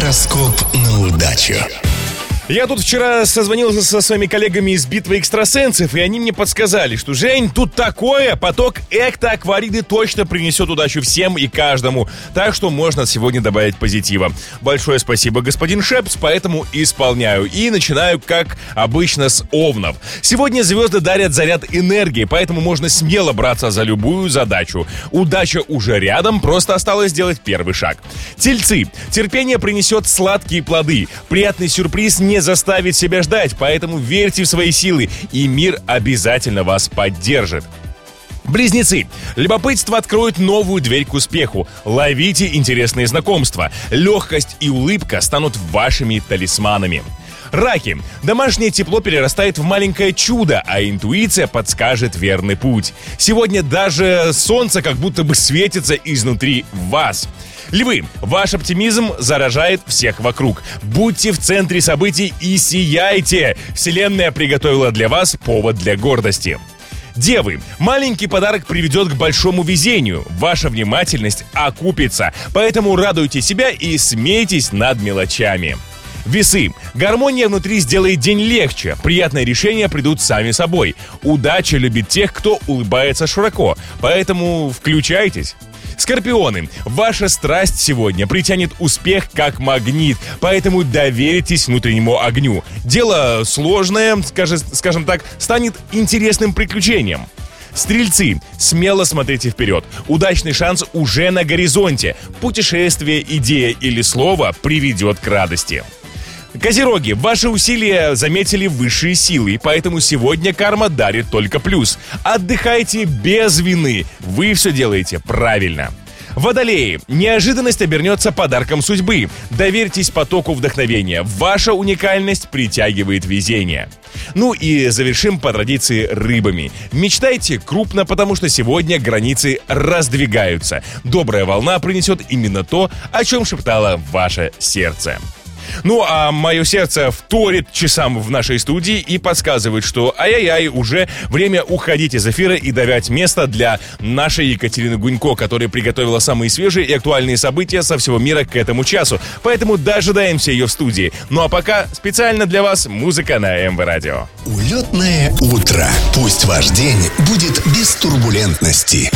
Гороскоп на удачу. Я тут вчера созвонился со своими коллегами из «Битвы экстрасенсов», и они мне подсказали, что, Жень, тут такое, поток эктоаквариды точно принесет удачу всем и каждому, так что можно сегодня добавить позитива. Большое спасибо, господин Шепс, поэтому исполняю. И начинаю, как обычно, с овнов. Сегодня звезды дарят заряд энергии, поэтому можно смело браться за любую задачу. Удача уже рядом, просто осталось сделать первый шаг. Тельцы. Терпение принесет сладкие плоды. Приятный сюрприз не заставит себя ждать, поэтому верьте в свои силы, и мир обязательно вас поддержит. Близнецы. Любопытство откроет новую дверь к успеху. Ловите интересные знакомства. Легкость и улыбка станут вашими талисманами. Раки. Домашнее тепло перерастает в маленькое чудо, а интуиция подскажет верный путь. Сегодня даже солнце как будто бы светится изнутри вас. Львы. Ваш оптимизм заражает всех вокруг. Будьте в центре событий и сияйте. Вселенная приготовила для вас повод для гордости. Девы. Маленький подарок приведет к большому везению. Ваша внимательность окупится. Поэтому радуйте себя и смейтесь над мелочами. Весы. Гармония внутри сделает день легче. Приятные решения придут сами собой. Удача любит тех, кто улыбается широко. Поэтому включайтесь. Скорпионы. Ваша страсть сегодня притянет успех как магнит, поэтому доверитесь внутреннему огню. Дело сложное, скажем так, станет интересным приключением. Стрельцы. Смело смотрите вперед. Удачный шанс уже на горизонте. Путешествие, идея или слово приведет к радости. Козероги, ваши усилия заметили высшие силы, поэтому сегодня карма дарит только плюс. Отдыхайте без вины, вы все делаете правильно. Водолеи, неожиданность обернется подарком судьбы. Доверьтесь потоку вдохновения, ваша уникальность притягивает везение. Ну и завершим по традиции рыбами. Мечтайте крупно, потому что сегодня границы раздвигаются. Добрая волна принесет именно то, о чем шептало ваше сердце. Ну, а мое сердце вторит часам в нашей студии и подсказывает, что ай-яй-яй, уже время уходить из эфира и давать место для нашей Екатерины Гунько, которая приготовила самые свежие и актуальные события со всего мира к этому часу. Поэтому дожидаемся ее в студии. Ну а пока специально для вас музыка на МВ Радио. Улетное утро. Пусть ваш день будет без турбулентности.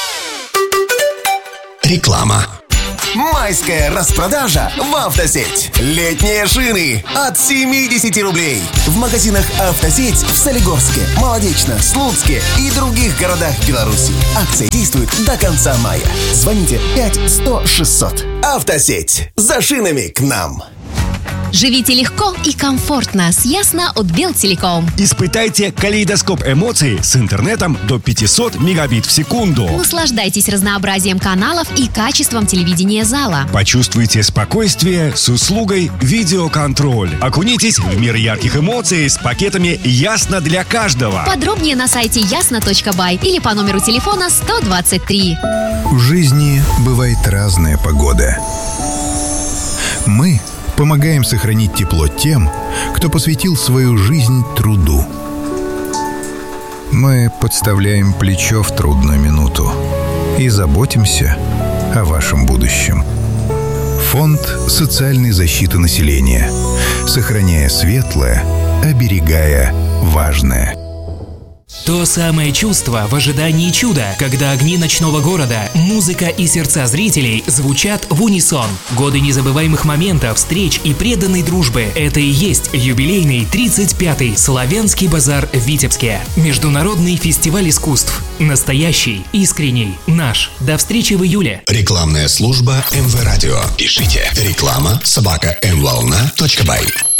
Реклама. Майская распродажа в «Автосеть». Летние шины от 70 рублей. В магазинах «Автосеть» в Солигорске, Молодечно, Слуцке и других городах Беларуси. Акция действует до конца мая. Звоните 5-100-600. «Автосеть». За шинами к нам. Живите легко и комфортно с Ясно от Белтелеком. Испытайте калейдоскоп эмоций с интернетом до 500 мегабит в секунду. Наслаждайтесь разнообразием каналов и качеством телевидения зала. Почувствуйте спокойствие с услугой видеоконтроль. Окунитесь в мир ярких эмоций с пакетами «Ясно для каждого». Подробнее на сайте ясно.бай или по номеру телефона 123. В жизни бывает разная погода. Мы помогаем сохранить тепло тем, кто посвятил свою жизнь труду. Мы подставляем плечо в трудную минуту и заботимся о вашем будущем. Фонд социальной защиты населения. Сохраняя светлое, оберегая важное. То самое чувство в ожидании чуда, когда огни ночного города, музыка и сердца зрителей звучат в унисон. Годы незабываемых моментов, встреч и преданной дружбы. Это и есть юбилейный 35-й Славянский базар в Витебске. Международный фестиваль искусств. Настоящий, искренний, наш. До встречи в июле. Рекламная служба МВ Радио. Пишите реклама@mvolna.by.